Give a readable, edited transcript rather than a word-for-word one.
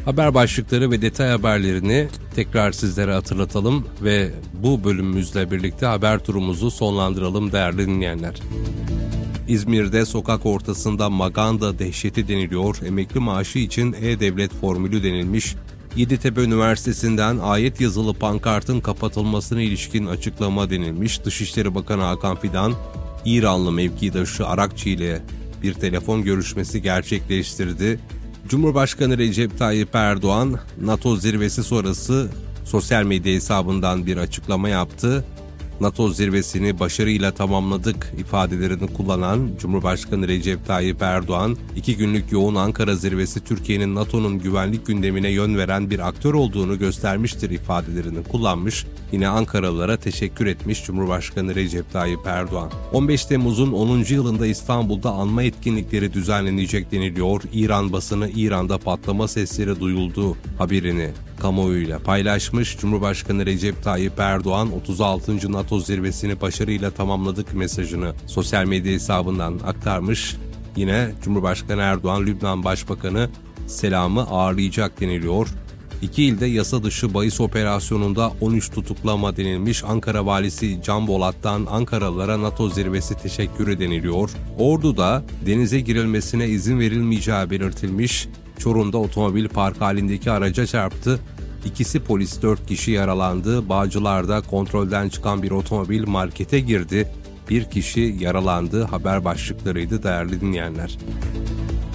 Haber başlıkları ve detay haberlerini tekrar sizlere hatırlatalım ve bu bölümümüzle birlikte haber turumuzu sonlandıralım değerli dinleyenler. İzmir'de sokak ortasında maganda dehşeti deniliyor, emekli maaşı için E-Devlet formülü denilmiş, Yeditepe Üniversitesi'nden ayet yazılı pankartın kapatılmasına ilişkin açıklama denilmiş, Dışişleri Bakanı Hakan Fidan, İranlı mevkidaşı Arakçı ile bir telefon görüşmesi gerçekleştirdi. Cumhurbaşkanı Recep Tayyip Erdoğan, NATO zirvesi sonrası sosyal medya hesabından bir açıklama yaptı. NATO zirvesini başarıyla tamamladık ifadelerini kullanan Cumhurbaşkanı Recep Tayyip Erdoğan, 2 günlük yoğun Ankara zirvesi Türkiye'nin NATO'nun güvenlik gündemine yön veren bir aktör olduğunu göstermiştir ifadelerini kullanmış. Yine Ankaralılara teşekkür etmiş Cumhurbaşkanı Recep Tayyip Erdoğan. 15 Temmuz'un 10. yılında İstanbul'da anma etkinlikleri düzenlenecek deniliyor. İran basını İran'da patlama sesleri duyuldu haberini kamuoyuyla paylaşmış. Cumhurbaşkanı Recep Tayyip Erdoğan 36. NATO zirvesini başarıyla tamamladık mesajını sosyal medya hesabından aktarmış. Yine Cumhurbaşkanı Erdoğan, Lübnan Başbakanı Selam'ı ağırlayacak deniliyor. 2 ilde yasa dışı bahis operasyonunda 13 tutuklama denilmiş. Ankara Valisi Can Bolat'tan Ankaralılara NATO zirvesi teşekkürü deniliyor. Ordu'da denize girilmesine izin verilmeyeceği belirtilmiş. Çorum'da otomobil park halindeki araca çarptı. 2'si polis, 4 kişi yaralandı. Bağcılar'da kontrolden çıkan bir otomobil markete girdi. 1 kişi yaralandı. Haber başlıklarıydı değerli dinleyenler.